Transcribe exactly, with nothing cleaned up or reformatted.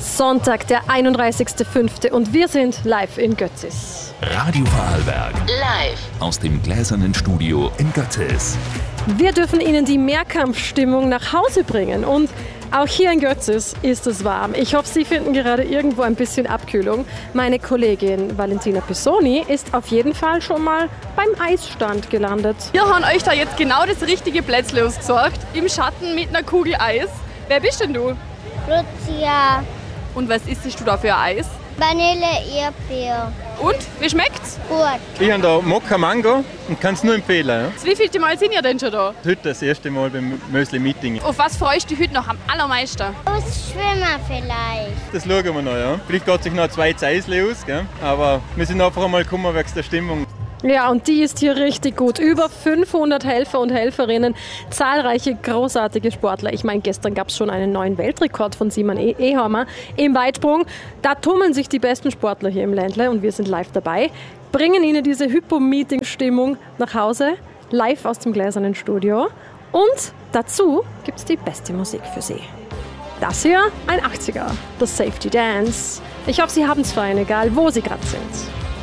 Sonntag, der einunddreißigster fünfte und wir sind live in Götzis. Radio Vorarlberg. Live. Aus dem gläsernen Studio in Götzis. Wir dürfen Ihnen die Mehrkampfstimmung nach Hause bringen und auch hier in Götzis ist es warm. Ich hoffe, Sie finden gerade irgendwo ein bisschen Abkühlung. Meine Kollegin Valentina Pisoni ist auf jeden Fall schon mal beim Eisstand gelandet. Wir haben euch da jetzt genau das richtige Plätzle ausgesucht, im Schatten mit einer Kugel Eis. Wer bist denn du? Lucia. Und was isst du da für Eis? Vanille, Erdbeer. Und, wie schmeckt's? Gut. Ich habe da Mokka Mango und kann es nur empfehlen. Ja. Wie vielte Mal sind ihr denn schon da? Heute das erste Mal beim Mösli-Meeting. Auf was freust du heute noch am allermeisten? Aus Schwimmen vielleicht. Das schauen wir noch, ja. Vielleicht geht sich noch zwei Zeisli aus, gell? Aber wir sind einfach einmal gekommen wegen der Stimmung. Ja, und die ist hier richtig gut. Über fünfhundert Helfer und Helferinnen, zahlreiche großartige Sportler. Ich meine, gestern gab es schon einen neuen Weltrekord von Simon e- Ehammer im Weitsprung. Da tummeln sich die besten Sportler hier im Ländle und wir sind live dabei. Bringen Ihnen diese Hypo-Meeting-Stimmung nach Hause, live aus dem gläsernen Studio. Und dazu gibt es die beste Musik für Sie. Das hier ein achtziger, das Safety Dance. Ich hoffe, Sie haben es fein, egal wo Sie gerade sind.